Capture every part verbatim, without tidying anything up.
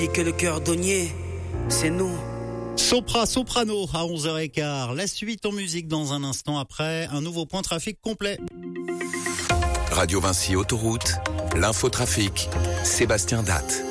Et que le cordonnier, c'est nous. Sopra Soprano à onze heures quinze. La suite en musique dans un instant après un nouveau point trafic complet. Radio Vinci Autoroute, l'infotrafic, Sébastien Datte.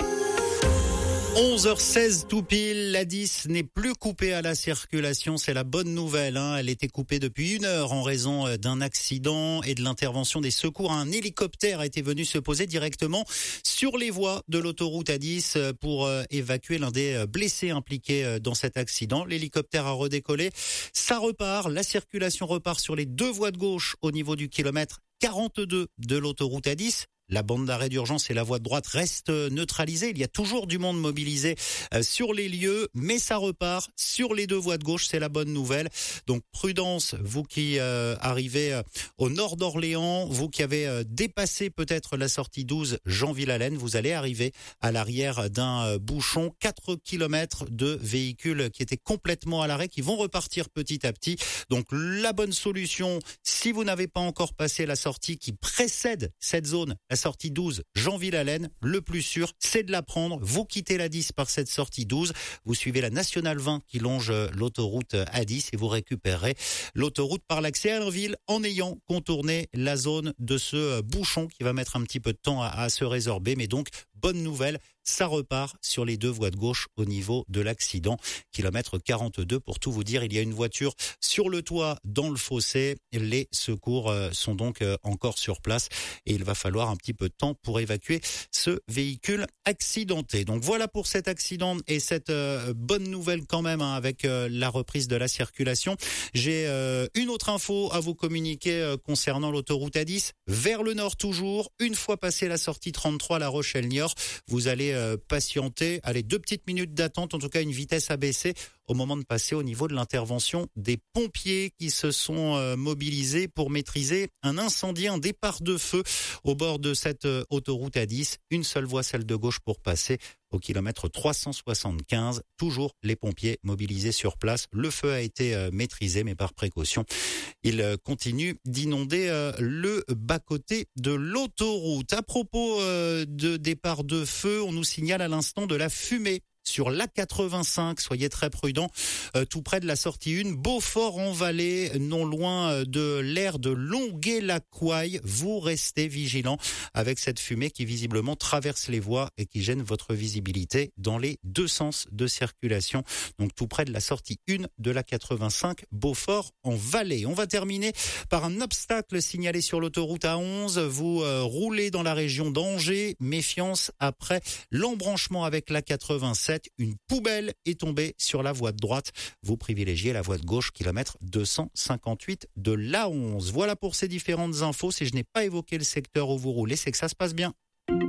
onze heures seize tout pile, l'A dix n'est plus coupée à la circulation, c'est la bonne nouvelle. Hein. Elle était coupée depuis une heure en raison d'un accident et de l'intervention des secours. Un hélicoptère a été venu se poser directement sur les voies de l'autoroute A dix pour évacuer l'un des blessés impliqués dans cet accident. L'hélicoptère a redécollé, ça repart, la circulation repart sur les deux voies de gauche au niveau du kilomètre quarante-deux de l'autoroute A dix. La bande d'arrêt d'urgence et la voie de droite restent neutralisées. Il y a toujours du monde mobilisé sur les lieux, mais ça repart sur les deux voies de gauche. C'est la bonne nouvelle. Donc prudence, vous qui euh, arrivez euh, au nord d'Orléans, vous qui avez euh, dépassé peut-être la sortie douze Jean-Villalaine, vous allez arriver à l'arrière d'un euh, bouchon. quatre kilomètres de véhicules qui étaient complètement à l'arrêt, qui vont repartir petit à petit. Donc la bonne solution, si vous n'avez pas encore passé la sortie qui précède cette zone, la sortie douze Jean-Villalaine, le plus sûr, c'est de la prendre. Vous quittez la dix par cette sortie douze, vous suivez la nationale vingt qui longe l'autoroute A dix et vous récupérez l'autoroute par l'accès à Allainville en ayant contourné la zone de ce bouchon qui va mettre un petit peu de temps à, à se résorber. Mais donc, bonne nouvelle, ça repart sur les deux voies de gauche au niveau de l'accident. Kilomètre quarante-deux, pour tout vous dire, il y a une voiture sur le toit dans le fossé. Les secours sont donc encore sur place et il va falloir un petit peu de temps pour évacuer ce véhicule accidenté. Donc voilà pour cet accident et cette euh, bonne nouvelle quand même hein, avec euh, la reprise de la circulation. J'ai euh, une autre info à vous communiquer euh, concernant l'autoroute A dix. Vers le nord toujours, une fois passé la sortie trente-trois La Rochelle-Niort, vous allez euh, patienter, allez, deux petites minutes d'attente, en tout cas une vitesse abaissée au moment de passer au niveau de l'intervention des pompiers qui se sont euh, mobilisés pour maîtriser un incendie, un départ de feu au bord de cette euh, autoroute A dix. Une seule voie, celle de gauche, pour passer au kilomètre trois cent soixante-quinze. Toujours les pompiers mobilisés sur place. Le feu a été euh, maîtrisé, mais par précaution, il euh, continue d'inonder euh, le bas-côté de l'autoroute. À propos euh, de départ de feu, on nous signale à l'instant de la fumée sur l'A quatre-vingt-cinq, soyez très prudents, euh, tout près de la sortie un, Beaufort-en-Vallée, non loin de l'aire de Longuet-la-Couaille. Vous restez vigilants avec cette fumée qui visiblement traverse les voies et qui gêne votre visibilité dans les deux sens de circulation. Donc tout près de la sortie un de l'A quatre-vingt-cinq, Beaufort-en-Vallée. On va terminer par un obstacle signalé sur l'autoroute A onze. Vous euh, roulez dans la région d'Angers. Méfiance après l'embranchement avec l'A quatre-vingt-sept. Une poubelle est tombée sur la voie de droite. Vous privilégiez la voie de gauche, kilomètre deux cent cinquante-huit de l'A onze. Voilà pour ces différentes infos. Si je n'ai pas évoqué le secteur où vous roulez, c'est que ça se passe bien.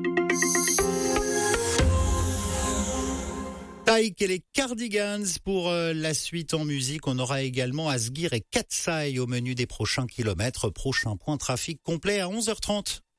Taïk et les Cardigans pour euh, la suite en musique. On aura également Asgir et Katsai au menu des prochains kilomètres. Prochain point trafic complet à onze heures trente.